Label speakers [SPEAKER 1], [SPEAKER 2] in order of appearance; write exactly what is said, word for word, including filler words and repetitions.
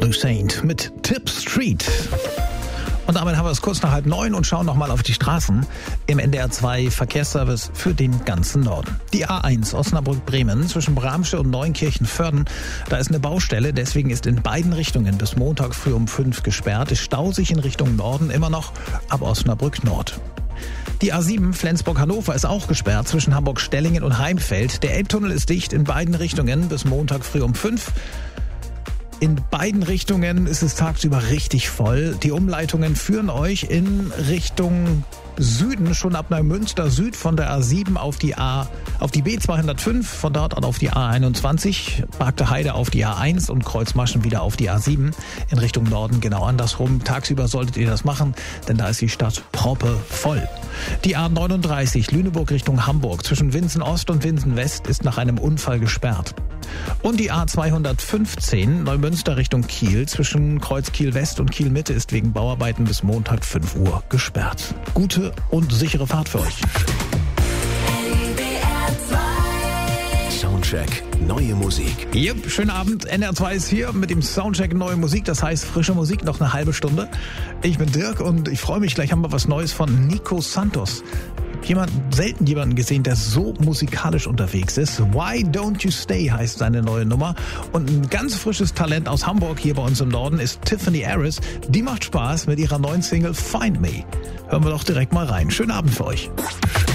[SPEAKER 1] Saint mit Tip Street. Und damit haben wir es kurz nach halb neun und schauen nochmal auf die Straßen im N D R zwei Verkehrsservice für den ganzen Norden. Die A eins Osnabrück-Bremen zwischen Bramsche und Neunkirchen-Vörden. Da ist eine Baustelle, deswegen ist in beiden Richtungen bis Montag früh um fünf gesperrt. Es staut sich in Richtung Norden immer noch ab Osnabrück Nord. Die A sieben Flensburg-Hannover ist auch gesperrt zwischen Hamburg-Stellingen und Heimfeld. Der Elbtunnel ist dicht in beiden Richtungen bis Montag früh um fünf. In beiden Richtungen ist es tagsüber richtig voll. Die Umleitungen führen euch in Richtung Süden, schon ab Neumünster Süd von der A sieben auf die A, auf die B zweihundertfünf, von dort an auf die A einundzwanzig, Bargte Heide auf die A eins und Kreuzmaschen wieder auf die A sieben in Richtung Norden, genau andersrum. Tagsüber solltet ihr das machen, denn da ist die Stadt proppevoll. Die A neununddreißig Lüneburg Richtung Hamburg zwischen Winsen Ost und Winsen West ist nach einem Unfall gesperrt. Und die A zweihundertfünfzehn Neumünster Richtung Kiel zwischen Kreuz Kiel West und Kiel Mitte ist wegen Bauarbeiten bis Montag fünf Uhr gesperrt. Gute und sichere Fahrt für euch.
[SPEAKER 2] Soundcheck, neue Musik.
[SPEAKER 1] Yep, schönen Abend. N R zwei ist hier mit dem Soundcheck neue Musik. Das heißt frische Musik, noch eine halbe Stunde. Ich bin Dirk und ich freue mich, gleich haben wir was Neues von Nico Santos. Jemand, selten jemanden gesehen, der so musikalisch unterwegs ist. Why Don't You Stay heißt seine neue Nummer. Und ein ganz frisches Talent aus Hamburg hier bei uns im Norden ist Tiffany Harris. Die macht Spaß mit ihrer neuen Single Find Me. Hören wir doch direkt mal rein. Schönen Abend für euch.